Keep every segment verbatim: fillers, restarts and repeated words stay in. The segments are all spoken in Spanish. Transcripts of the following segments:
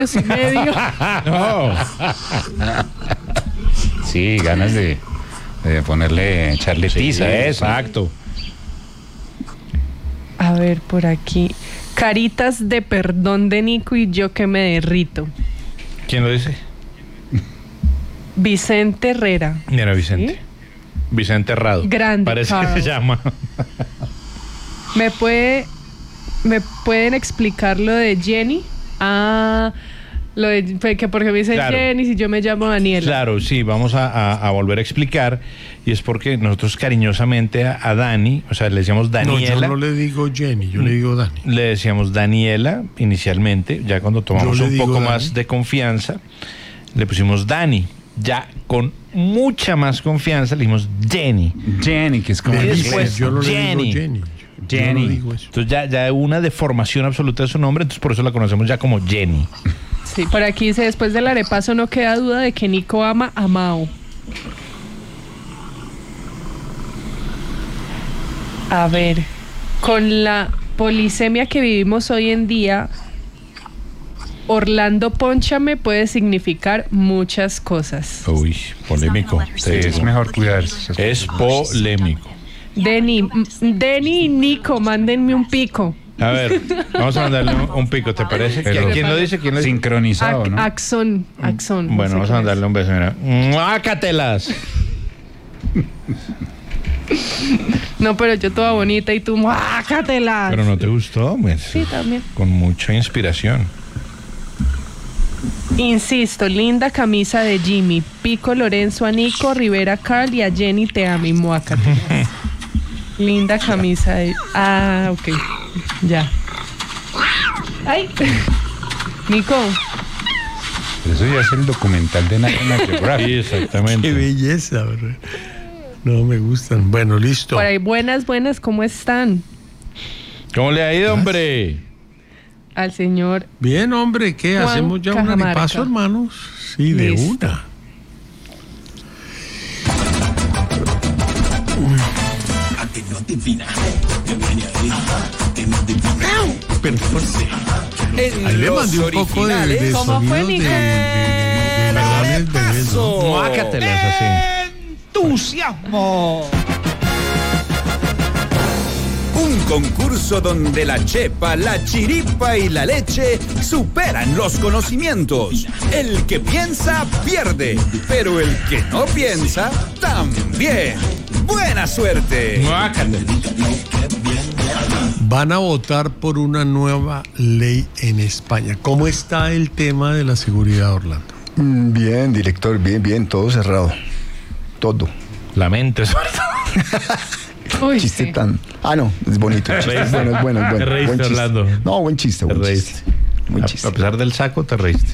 y medio. No. Sí, ganas de, de ponerle, echarle tiza, Sí, eso. exacto. A ver, por aquí. Caritas de perdón de Nico y yo que me derrito. ¿Quién lo dice? Vicente Herrera. Mira, Vicente. ¿Sí? Vicente Herrado. Grande, Parece Carl. que se llama. ¿Me puede, me pueden explicar lo de Jenny? Ah, lo de fue que porque me dicen Claro. Jenny si yo me llamo Daniela. Claro, sí, vamos a, a- a volver a explicar. Y es porque nosotros cariñosamente a, a Dani, o sea, le decíamos No, Daniela. yo no le digo Jenny, yo le digo Dani. Le decíamos Daniela inicialmente, ya cuando tomamos Yo le un digo poco Dani. más de confianza, le pusimos Dani. Ya con mucha más confianza le dijimos Jenny. Jenny, que es como... Y Le después, dije, yo no Jenny. le digo Jenny. Yo Jenny. no digo eso. Entonces ya, ya una deformación absoluta de su nombre, entonces por eso la conocemos ya como Jenny. Sí, por aquí dice, después del arepaso no queda duda de que Nico ama a Mao. A ver, con la polisemia que vivimos hoy en día, Orlando Pónchame puede significar muchas cosas. Uy, polémico. Sí, es mejor cuidarse. Es polémico. Denny, m- Denny y Nico, mándenme un pico. A ver, vamos a mandarle un, un pico, ¿te parece? Pero- ¿Quién lo dice? ¿Quién lo dice? Sincronizado, Ac- ¿no? Axon, Axon. no Bueno, sé vamos a quién es. mandarle un beso, mira. ¡Muácatelas! No, pero yo toda bonita y tú, ¡muácatela! Pero no te gustó, pues. Sí, también. Con mucha inspiración. Insisto, linda camisa de Jimmy. Pico Lorenzo a Nico, Rivera Carl y a Jenny te amo y muácate. Linda camisa de... Ah, ok. Ya. ¡Ay! Nico, Pero eso ya es el documental de National Sí, Geographic. Qué exactamente. belleza, ¿verdad? No me gustan. Bueno, listo. por ahí buenas, buenas, ¿cómo están? ¿Cómo le ha ido, hombre? Al señor... Bien, hombre, ¿qué? Juan ¿Hacemos ya un Cajamarca. repaso, hermanos? Sí, de Listo. una. Perdón. Ahí le mandé un poco de, de ¿Cómo fue, sonidos de, Nico? de, de, de melones bebés, ¿no? Muácatelas así. ¡Entusiasmo! Un concurso donde la chepa, la chiripa y la leche superan los conocimientos. El que piensa, pierde. Pero el que no piensa, también. ¡Buena suerte! Muácatelas. Van a votar por una nueva ley en España. ¿Cómo está el tema de la seguridad, Orlando? Mm, Bien, director, bien, bien, todo cerrado. Todo. La mente, sobre todo. Uy, Chiste sí. tan. Ah, no, es bonito. el chiste es bueno, es bueno, es bueno. Te reíste, Buen chiste. Orlando. No, buen chiste, Te buen reíste. chiste. Buen A, chiste. a pesar del saco, te reíste.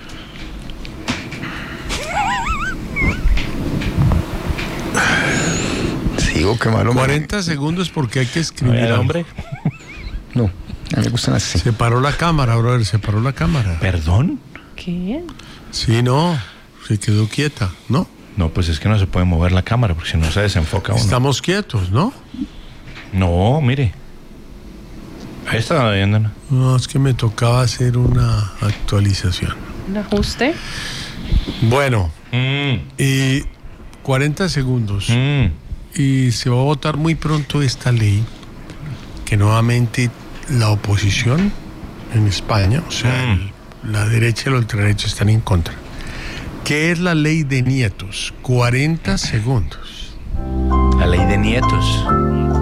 Sigo, qué malo. cuarenta segundos porque hay que escribir. Oye, algo. hombre. No, a mí me gustan así. Se paró la cámara, brother, se paró la cámara. ¿Perdón? ¿Qué? Sí, no, se quedó quieta, ¿no? No, pues es que no se puede mover la cámara porque si no se desenfoca uno. Estamos quietos, ¿no? No, mire. Ahí está viendo, ¿no? No, es que me tocaba hacer una actualización. ¿Un ajuste? Bueno, Mm, y cuarenta segundos. mm. Y se va a votar muy pronto esta ley que nuevamente la oposición en España, o sea, Mm. el- la derecha y la ultraderecha están en contra. ¿Qué es la ley de nietos? cuarenta segundos. La ley de nietos.